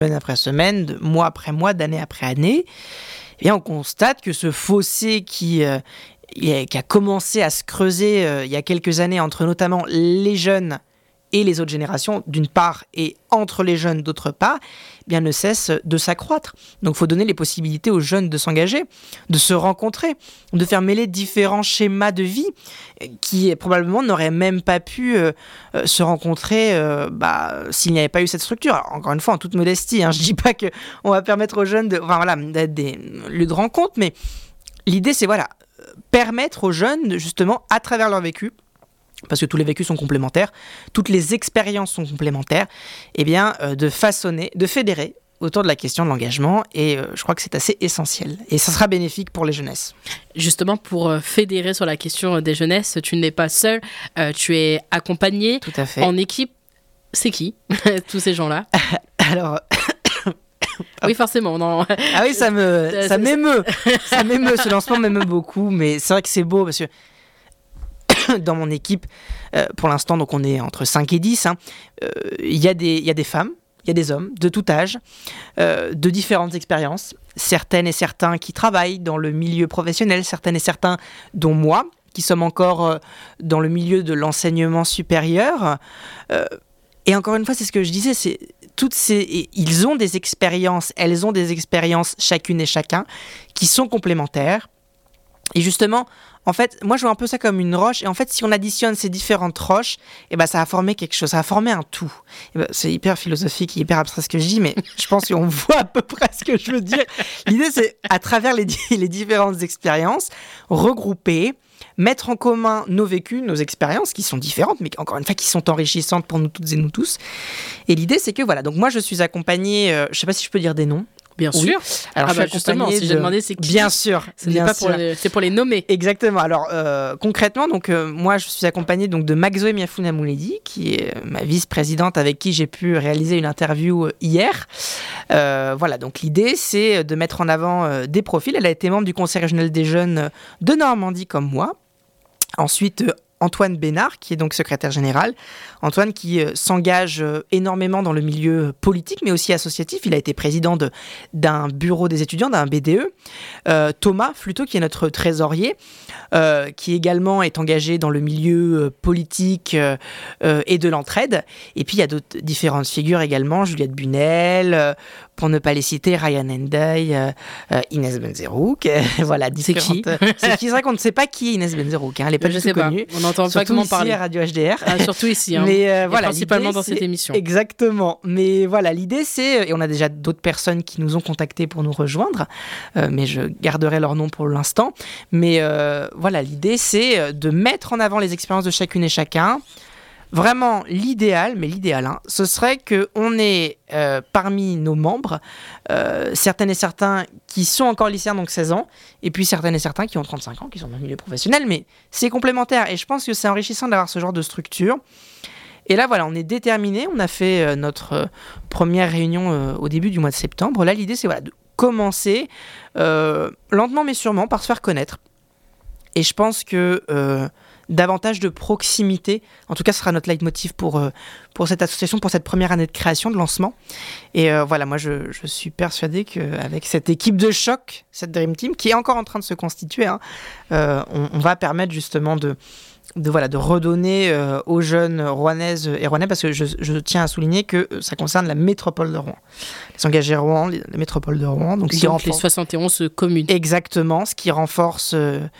semaine après semaine, de mois après mois, d'année après année, eh bien, on constate que ce fossé qui a commencé à se creuser il y a quelques années entre notamment les jeunes et les autres générations, d'une part, et entre les jeunes, d'autre part, eh bien, ne cesse de s'accroître. Donc, il faut donner les possibilités aux jeunes de s'engager, de se rencontrer, de faire mêler différents schémas de vie qui, probablement, n'auraient même pas pu se rencontrer s'il n'y avait pas eu cette structure. Alors, encore une fois, en toute modestie, je ne dis pas qu'on va permettre aux jeunes d'être des lieux de rencontre, mais l'idée, c'est permettre aux jeunes, justement, à travers leur vécu, parce que tous les vécus sont complémentaires, toutes les expériences sont complémentaires, de façonner, de fédérer autour de la question de l'engagement, et je crois que c'est assez essentiel, et ça sera bénéfique pour les jeunesses. Justement, pour fédérer sur la question des jeunesses, tu n'es pas seul, tu es accompagné. Tout à fait. En équipe. C'est qui, tous ces gens-là? Alors... Oui, forcément. Non. Ah oui, ça m'émeut. Ça m'émeut, ce lancement m'émeut beaucoup, mais c'est vrai que c'est beau, parce que dans mon équipe, pour l'instant, donc on est entre 5 et 10, il y a des femmes, il y a des hommes de tout âge, de différentes expériences, certaines et certains qui travaillent dans le milieu professionnel, certaines et certains, dont moi, qui sommes encore dans le milieu de l'enseignement supérieur. Et encore une fois, c'est ce que je disais, ils ont des expériences, elles ont des expériences chacune et chacun qui sont complémentaires. Et justement, en fait, moi je vois un peu ça comme une roche. Et en fait, si on additionne ces différentes roches, ça va former quelque chose, ça va former un tout. C'est hyper philosophique, hyper abstrait ce que je dis, mais je pense qu'on voit à peu près ce que je veux dire. L'idée, c'est à travers les différentes expériences, regrouper, mettre en commun nos vécus, nos expériences qui sont différentes, mais encore une fois qui sont enrichissantes pour nous toutes et nous tous. Et l'idée, c'est que donc moi je suis accompagné, je ne sais pas si je peux dire des noms. Bien oui. sûr. Alors, je suis justement, si j'ai demandé, c'est qui? Bien sûr. C'est pour les nommer. Exactement. Alors, concrètement, moi, je suis accompagnée de Maxoé Miafuna-Mouledi, qui est ma vice-présidente avec qui j'ai pu réaliser une interview hier. Donc l'idée, c'est de mettre en avant des profils. Elle a été membre du Conseil régional des jeunes de Normandie, comme moi. Ensuite, Antoine Bénard, qui est donc secrétaire général. Antoine qui s'engage énormément dans le milieu politique, mais aussi associatif. Il a été président d'un bureau des étudiants, d'un BDE. Thomas Fluteau, qui est notre trésorier, qui également est engagé dans le milieu politique et de l'entraide. Et puis, il y a d'autres différentes figures également. Juliette Bunel, pour ne pas les citer, Ryan Henday, Inès Benzerouk. Voilà, différentes... C'est qui? C'est vrai qu'on ne sait pas qui est Inès Benzerouk. Elle n'est pas du tout connue. On n'entend pas comment parler. À Radio HDR. Surtout ici, mais, principalement dans cette émission. Exactement. Mais voilà, l'idée c'est, et on a déjà d'autres personnes qui nous ont contactés pour nous rejoindre, mais je garderai leur nom pour l'instant. Mais l'idée c'est de mettre en avant les expériences de chacune et chacun. Vraiment, l'idéal, ce serait qu'on ait parmi nos membres certaines et certains qui sont encore lycéens, donc 16 ans, et puis certaines et certains qui ont 35 ans, qui sont dans le milieu professionnel, mais c'est complémentaire. Et je pense que c'est enrichissant d'avoir ce genre de structure. Et là, on est déterminés. On a fait notre première réunion au début du mois de septembre. Là, l'idée, c'est de commencer lentement mais sûrement par se faire connaître. Et je pense que davantage de proximité, en tout cas, ce sera notre leitmotiv pour cette association, pour cette première année de création, de lancement. Et moi, je suis persuadé qu'avec cette équipe de choc, cette Dream Team, qui est encore en train de se constituer, on va permettre justement de redonner aux jeunes rouennaises et rouennais, parce que je tiens à souligner que ça concerne la métropole de Rouen. Les engagés Rouen, la métropole de Rouen. Donc les 71 communes. Exactement, ce qui renforce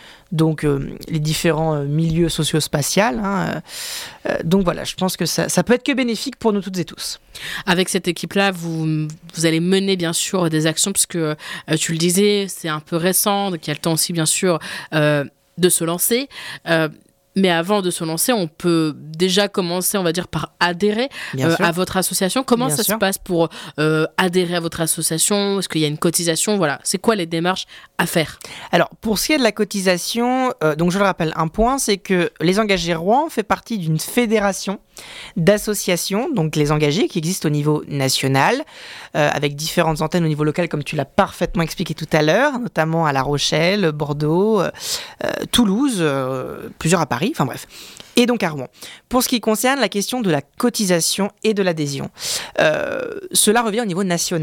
les différents milieux socio-spatiaux. Donc voilà, je pense que ça peut être que bénéfique pour nous toutes et tous. Avec cette équipe-là, vous allez mener bien sûr des actions, puisque tu le disais, c'est un peu récent, donc il y a le temps aussi bien sûr de se lancer. Mais avant de se lancer, on peut déjà commencer, on va dire, par adhérer à votre association. Comment ça se passe pour adhérer à votre association? Est-ce qu'il y a une cotisation? Voilà, c'est quoi les démarches à faire? Alors, pour ce qui est de la cotisation, donc je le rappelle, un point, c'est que les Engagés Rouen fait partie d'une fédération d'associations, donc les Engagés, qui existent au niveau national, avec différentes antennes au niveau local, comme tu l'as parfaitement expliqué tout à l'heure, notamment à La Rochelle, Bordeaux, Toulouse, plusieurs à Paris, enfin bref. et donc à Rouen. Pour ce qui concerne la question de la cotisation et de l'adhésion, cela revient au niveau national.